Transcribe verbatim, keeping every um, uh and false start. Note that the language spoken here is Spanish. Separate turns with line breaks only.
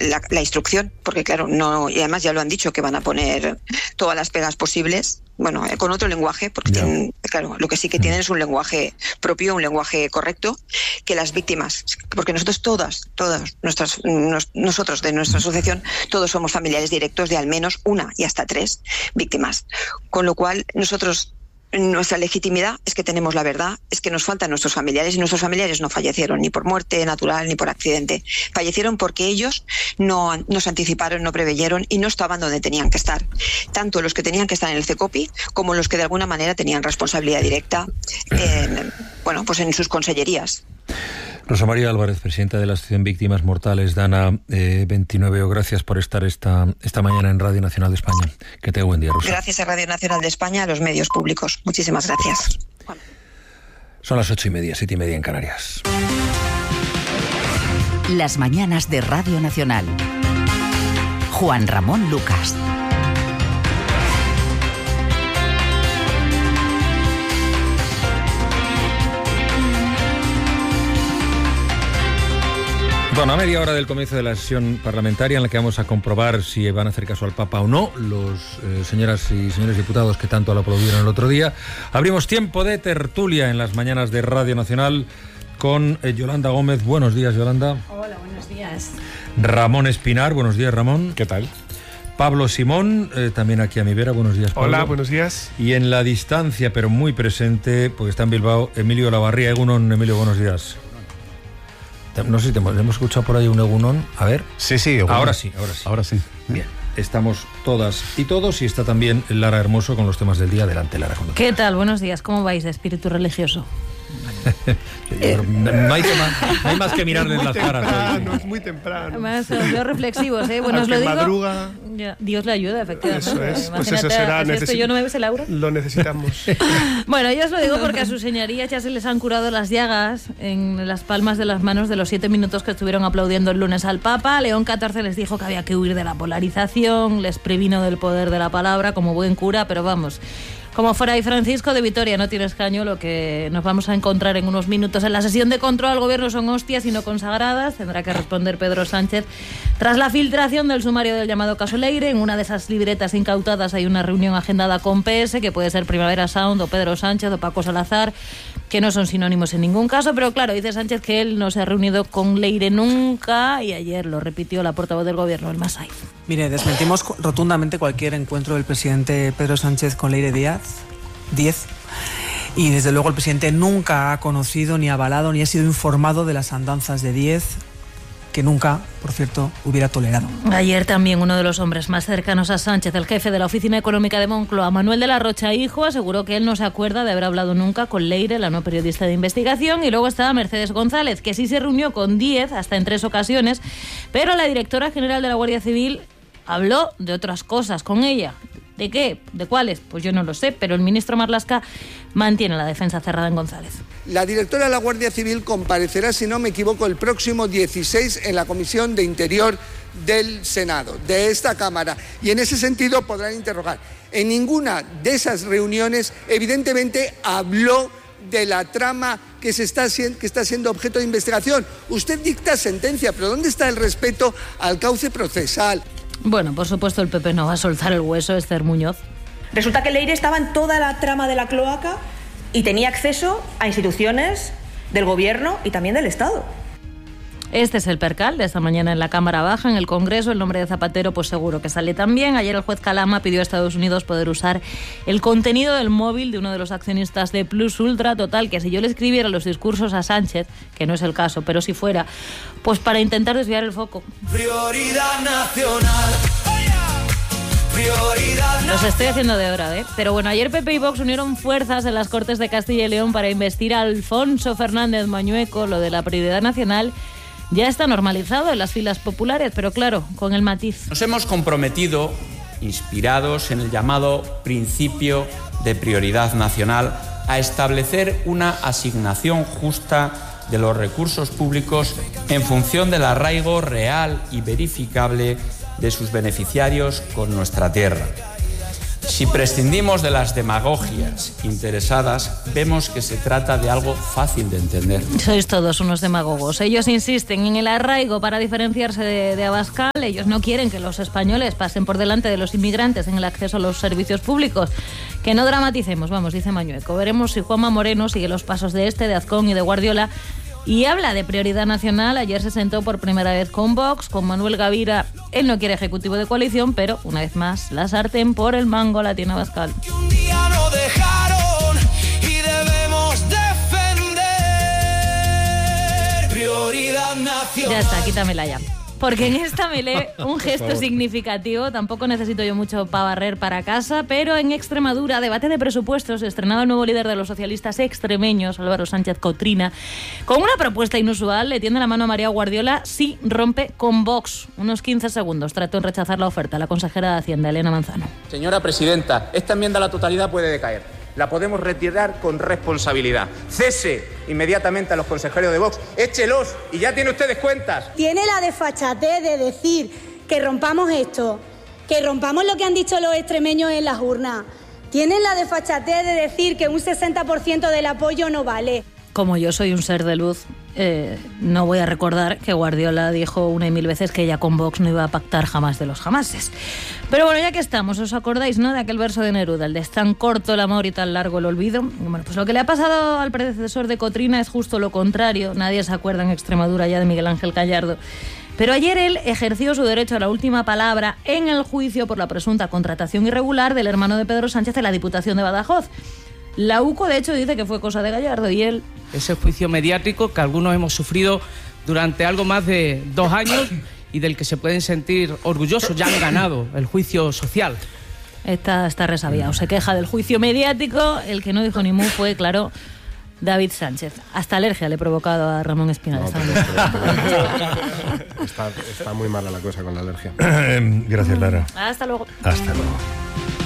la, la instrucción, porque claro, no, y además ya lo han dicho, que van a poner todas las pegas posibles, bueno, con otro lenguaje, porque yeah. tienen, claro, lo que sí que tienen es un lenguaje propio, un lenguaje correcto, que las víctimas, porque nosotros todas, todas, nuestras, nos, nosotros de nuestra asociación, todos somos familiares directos de al menos una y hasta tres víctimas, con lo cual nosotros, nuestra legitimidad es que tenemos la verdad, es que nos faltan nuestros familiares, y nuestros familiares no fallecieron ni por muerte natural ni por accidente, fallecieron porque ellos no, no se anticiparon, no preveyeron y no estaban donde tenían que estar, tanto los que tenían que estar en el CECOPI como los que de alguna manera tenían responsabilidad directa en, bueno, pues en sus consellerías.
Rosa María Álvarez, presidenta de la Asociación Víctimas Mortales, Dana eh, veintinueve, gracias por estar esta, esta mañana en Radio Nacional de España. Que tenga buen día, Rosa.
Gracias a Radio Nacional de España, a los medios públicos. Muchísimas gracias.
Son las ocho y media, siete y media en Canarias.
Las mañanas de Radio Nacional. Juan Ramón Lucas.
Bueno, a media hora del comienzo de la sesión parlamentaria, en la que vamos a comprobar si van a hacer caso al Papa o no, los eh, señoras y señores diputados que tanto lo aplaudieron el otro día, abrimos tiempo de tertulia en las mañanas de Radio Nacional con eh, Yolanda Gómez. Buenos días, Yolanda.
Hola, buenos días.
Ramón Espinar. Buenos días, Ramón.
¿Qué tal?
Pablo Simón, eh, también aquí a mi vera. Buenos días, Pablo.
Hola, buenos días.
Y en la distancia, pero muy presente, porque está en Bilbao, Emilio Lavarría. Egunon, Emilio, buenos días. No sé si te hemos escuchado por ahí un egunón. A ver.
Sí, sí. Egunón.
Ahora sí, ahora sí.
Ahora sí.
Bien. Estamos todas y todos, y está también Lara Hermoso con los temas del día. Adelante, Lara.
¿Qué tal? Buenos días. ¿Cómo vais de espíritu religioso?
eh, no, hay tema, no hay más que mirarles las caras.
No es muy temprano.
Además, os veo reflexivos, ¿eh? Bueno, os lo digo.
Madruga.
Ya, Dios le ayuda, efectivamente.
Eso es.
Imagínate,
Pues eso será.
Necesi- esto yo no me ves el aura.
Lo necesitamos.
Bueno, yo os lo digo porque a sus señorías ya se les han curado las llagas en las palmas de las manos de los siete minutos que estuvieron aplaudiendo el lunes al Papa. León catorce les dijo que había que huir de la polarización, les previno del poder de la palabra como buen cura, pero vamos, como fuera y Francisco de Vitoria no tiene escaño, lo que nos vamos a encontrar en unos minutos en la sesión de control al gobierno son hostias y no consagradas. Tendrá que responder Pedro Sánchez tras la filtración del sumario del llamado caso Leire. En una de esas libretas incautadas hay una reunión agendada con P S, que puede ser Primavera Sound o Pedro Sánchez o Paco Salazar, que no son sinónimos en ningún caso, pero claro, dice Sánchez que él no se ha reunido con Leire nunca, y ayer lo repitió la portavoz del gobierno, el Masai.
Mire, desmentimos rotundamente cualquier encuentro del presidente Pedro Sánchez con Leire Díaz, diez, y desde luego el presidente nunca ha conocido, ni avalado, ni ha sido informado de las andanzas de Díez, que nunca, por cierto, hubiera tolerado.
Ayer también uno de los hombres más cercanos a Sánchez, el jefe de la Oficina Económica de Moncloa, Manuel de la Rocha Hijo, aseguró que él no se acuerda de haber hablado nunca con Leire, la no periodista de investigación. Y luego estaba Mercedes González, que sí se reunió con Díez hasta en tres ocasiones, pero la directora general de la Guardia Civil habló de otras cosas con ella. ¿De qué? ¿De cuáles? Pues yo no lo sé, pero el ministro Marlaska mantiene la defensa cerrada en González.
La directora de la Guardia Civil comparecerá, si no me equivoco, el próximo dieciséis en la Comisión de Interior del Senado, de esta Cámara, y en ese sentido podrán interrogar. En ninguna de esas reuniones, evidentemente, habló de la trama que, se está, que está siendo objeto de investigación. Usted dicta sentencia, pero ¿dónde está el respeto al cauce procesal?
Bueno, por supuesto el P P no va a soltar el hueso, Esther Muñoz.
Resulta que Leire estaba en toda la trama de la cloaca y tenía acceso a instituciones del gobierno y también del Estado.
Este es el percal de esta mañana en la Cámara Baja. En el Congreso el nombre de Zapatero pues seguro que sale también. Ayer el juez Calama pidió a Estados Unidos poder usar el contenido del móvil de uno de los accionistas de Plus Ultra. Total, que si yo le escribiera los discursos a Sánchez, que no es el caso, pero si fuera, pues para intentar desviar el foco.
Prioridad nacional. Prioridad nacional.
Los estoy haciendo de hora, ¿eh? Pero bueno, ayer P P y Vox unieron fuerzas en las Cortes de Castilla y León para investir a Alfonso Fernández Mañueco. Lo de la prioridad nacional ya está normalizado en las filas populares, pero claro, con el matiz.
Nos hemos comprometido, inspirados en el llamado principio de prioridad nacional, a establecer una asignación justa de los recursos públicos en función del arraigo real y verificable de sus beneficiarios con nuestra tierra. Si prescindimos de las demagogias interesadas, vemos que se trata de algo fácil de entender.
Sois todos unos demagogos. Ellos insisten en el arraigo para diferenciarse de, de Abascal. Ellos no quieren que los españoles pasen por delante de los inmigrantes en el acceso a los servicios públicos. Que no dramaticemos, vamos, dice Mañueco. Veremos si Juanma Moreno sigue los pasos de este, de Azcón y de Guardiola. Y habla de prioridad nacional. Ayer se sentó por primera vez con Vox, con Manuel Gavira. Él no quiere ejecutivo de coalición, pero una vez más la sartén por el mango la tiene Abascal.
Un día no dejaron y debemos defender. Prioridad nacional.
Ya está, quítamela ya. Porque en esta me lee un gesto significativo. Tampoco necesito yo mucho para barrer para casa, pero en Extremadura, debate de presupuestos, estrenado el nuevo líder de los socialistas extremeños, Álvaro Sánchez Cotrina, con una propuesta inusual. Le tiende la mano a María Guardiola si rompe con Vox. Unos quince segundos trató en rechazar la oferta la consejera de Hacienda, Elena Manzano.
Señora presidenta, esta enmienda a la totalidad puede decaer. La podemos retirar con responsabilidad. Cese inmediatamente a los consejeros de Vox, échelos y ya tiene ustedes cuentas.
Tiene la desfachatez de decir que rompamos esto, que rompamos lo que han dicho los extremeños en las urnas. Tienen la desfachatez de decir que un sesenta por ciento del apoyo no vale.
Como yo soy un ser de luz, eh, no voy a recordar que Guardiola dijo una y mil veces que ella con Vox no iba a pactar jamás de los jamases. Pero bueno, ya que estamos, ¿os acordáis, no, de aquel verso de Neruda, el de "es tan corto el amor y tan largo el olvido"? Bueno, pues lo que le ha pasado al predecesor de Cotrina es justo lo contrario. Nadie se acuerda en Extremadura ya de Miguel Ángel Gallardo. Pero ayer él ejerció su derecho a la última palabra en el juicio por la presunta contratación irregular del hermano de Pedro Sánchez en la Diputación de Badajoz. La U C O, de hecho, dice que fue cosa de Gallardo y él...
Ese juicio mediático que algunos hemos sufrido durante algo más de dos años y del que se pueden sentir orgullosos, ya han ganado el juicio social.
Está, está resabiado, se queja del juicio mediático. El que no dijo ni mu fue, claro, David Sánchez. Hasta alergia le he provocado a Ramón Espinal.
No, pero, pero, pero, está, está muy mala la cosa con la alergia.
Gracias, Lara.
Hasta luego.
Hasta luego.